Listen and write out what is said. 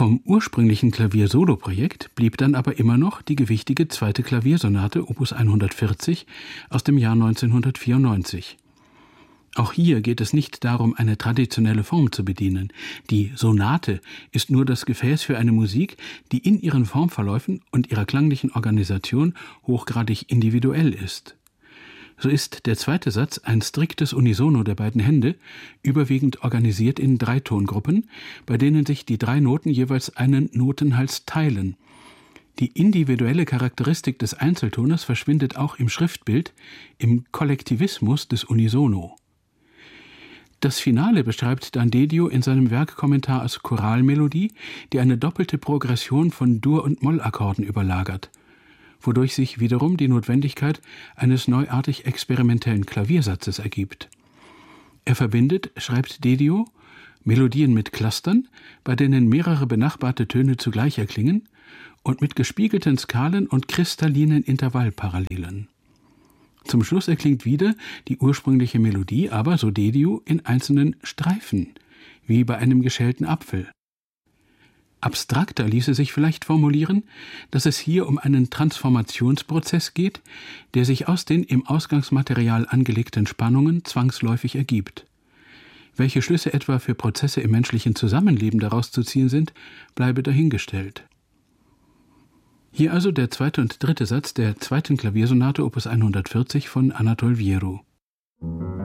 Vom ursprünglichen Klavier-Solo-Projekt blieb dann aber immer noch die gewichtige zweite Klaviersonate Opus 140 aus dem Jahr 1994. Auch hier geht es nicht darum, eine traditionelle Form zu bedienen. Die Sonate ist nur das Gefäß für eine Musik, die in ihren Formverläufen und ihrer klanglichen Organisation hochgradig individuell ist. So ist der zweite Satz ein striktes Unisono der beiden Hände, überwiegend organisiert in 3 Tongruppen, bei denen sich die 3 Noten jeweils einen Notenhals teilen. Die individuelle Charakteristik des Einzeltoners verschwindet auch im Schriftbild, im Kollektivismus des Unisono. Das Finale beschreibt Dan Dedio in seinem Werkkommentar als Choralmelodie, die eine doppelte Progression von Dur- und Mollakkorden überlagert, wodurch sich wiederum die Notwendigkeit eines neuartig experimentellen Klaviersatzes ergibt. Er verbindet, schreibt Dedio, Melodien mit Clustern, bei denen mehrere benachbarte Töne zugleich erklingen, und mit gespiegelten Skalen und kristallinen Intervallparallelen. Zum Schluss erklingt wieder die ursprüngliche Melodie, aber, so Dedio, in einzelnen Streifen, wie bei einem geschälten Apfel. Abstrakter ließe sich vielleicht formulieren, dass es hier um einen Transformationsprozess geht, der sich aus den im Ausgangsmaterial angelegten Spannungen zwangsläufig ergibt. Welche Schlüsse etwa für Prozesse im menschlichen Zusammenleben daraus zu ziehen sind, bleibe dahingestellt. Hier also der zweite und dritte Satz der zweiten Klaviersonate Opus 140 von Anatol Wieru.